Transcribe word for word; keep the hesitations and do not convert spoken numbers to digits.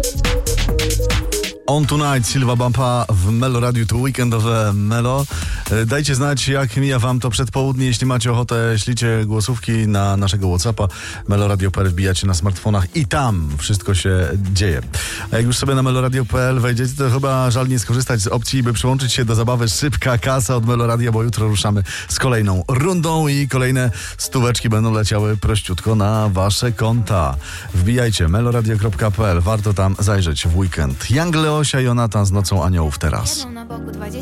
On Tonight, Silva Bumpa w Melo Radiu, to weekendowe Melo. Dajcie znać, jak mija wam to przedpołudnie. Jeśli macie ochotę, ślicie głosówki na naszego WhatsAppa meloradio kropka p l, wbijacie na smartfonach i tam wszystko się dzieje. A jak już sobie na meloradio kropka p l wejdziecie, to chyba żal nie skorzystać z opcji, by przyłączyć się do zabawy Szybka Kasa od Meloradia, bo jutro ruszamy z kolejną rundą i kolejne stóweczki będą leciały prościutko na wasze konta. Wbijajcie meloradio kropka p l, warto tam zajrzeć w weekend. Young Leosia i Jonatan z Nocą Aniołów teraz.